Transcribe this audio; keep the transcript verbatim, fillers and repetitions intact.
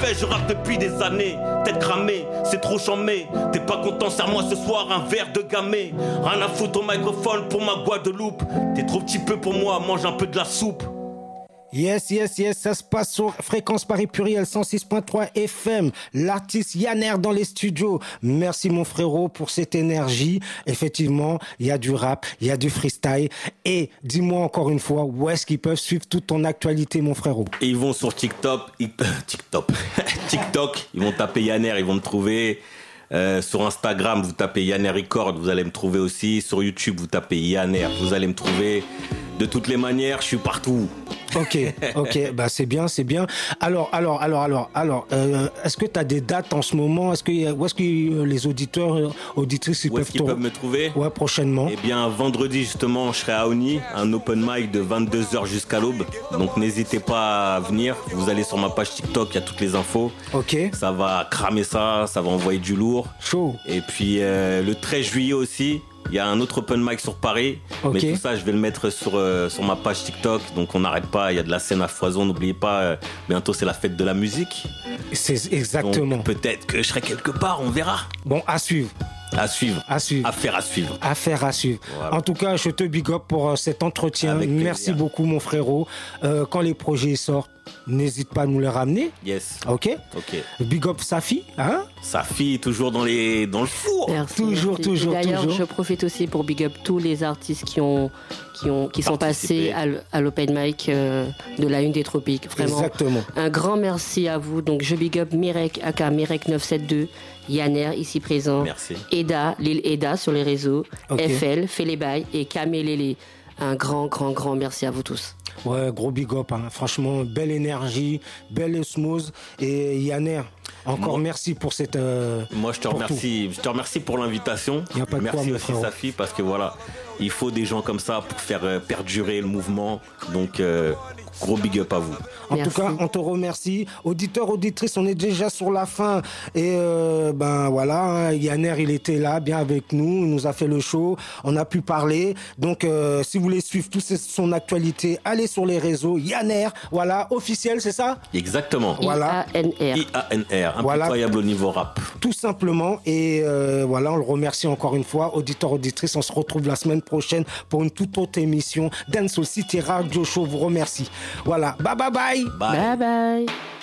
fait, je rappe depuis des années. Tête cramée, c'est trop chambé. T'es pas content, serre-moi ce soir un verre de gamay. Rien à foutre au microphone pour ma Guadeloupe. T'es trop petit peu pour moi, mange un peu de la soupe. Yes, yes, yes, ça se passe sur Fréquence Paris Pluriel cent six point trois F M. L'artiste Yanner dans les studios. Merci mon frérot pour cette énergie. Effectivement, il y a du rap, il y a du freestyle. Et dis-moi encore une fois, où est-ce qu'ils peuvent suivre toute ton actualité, mon frérot? Et ils vont sur TikTok, ils... TikTok, TikTok, ils vont taper Yanner, ils vont me trouver. Euh, sur Instagram, vous tapez Yanner Record, vous allez me trouver aussi. Sur YouTube, vous tapez Yanner, vous allez me trouver. De toutes les manières, je suis partout. Ok, ok, bah c'est bien, c'est bien. Alors, alors, alors, alors, alors, euh, est-ce que tu as des dates en ce moment? Est-ce que, où est-ce que les auditeurs, auditrices, ils où peuvent, est-ce qu'ils peuvent me trouver? Ouais, prochainement. Eh bien, vendredi, justement, je serai à Oni, un open mic de vingt-deux heures jusqu'à l'aube. Donc, n'hésitez pas à venir. Vous allez sur ma page TikTok, il y a toutes les infos. Ok. Ça va cramer ça, ça va envoyer du lourd. Chaud. Et puis, euh, le treize juillet aussi, il y a un autre open mic sur Paris, okay. Mais tout ça je vais le mettre sur, euh, sur ma page TikTok, donc on n'arrête pas, il y a de la scène à foison, n'oubliez pas, euh, bientôt c'est la fête de la musique. C'est exactement. Donc peut-être que je serai quelque part, on verra. Bon, à suivre. À suivre. À suivre. Affaire à suivre. Affaire à suivre. Voilà. En tout cas, je te big up pour euh, cet entretien. Avec Merci plaisir. beaucoup, mon frérot. Euh, quand les projets sortent, n'hésite pas à nous les ramener. Yes. Ok. Ok. Big up Safi, hein? Safi toujours dans les dans le four. Merci. Toujours, merci. toujours, D'ailleurs, toujours. je profite aussi pour big up tous les artistes qui ont qui ont qui sont passés à, à l'open mic euh, de la Une des Tropiques. Vraiment. Exactement. Un grand merci à vous. Donc je big up Mirek, aka Mirek neuf cent soixante-douze. Yanner, ici présent. Merci. Eda, l'île Eda sur les réseaux. Okay. F L, fait les bails. Et Kamélélé. Un grand, grand, grand merci à vous tous. Ouais, gros big up. Hein. Franchement, belle énergie, belle osmose. Et Yanner, encore Moi, merci pour cette. Euh, moi, je te remercie. Tout. Je te remercie pour l'invitation. Y a pas de merci quoi, aussi frérot. Safi, parce que voilà, il faut des gens comme ça pour faire euh, perdurer le mouvement. Donc, euh, gros big up à vous. En Merci. tout cas, on te remercie. Auditeurs, auditrices, on est déjà sur la fin. Et euh, ben voilà, hein, Yanner, il était là, bien avec nous. Il nous a fait le show. On a pu parler. Donc, euh, si vous voulez suivre toute son actualité, allez sur les réseaux. Yanner, voilà, officiel, c'est ça? Exactement. Voilà. I A N R. I A N R, impitoyable Voilà. au niveau rap. Tout simplement. Et euh, voilà, on le remercie encore une fois. Auditeurs, auditrices, on se retrouve la semaine prochaine pour une toute autre émission. Dancehall City Radio Show vous remercie. Voilà. Bye bye bye. Bye. Bye bye.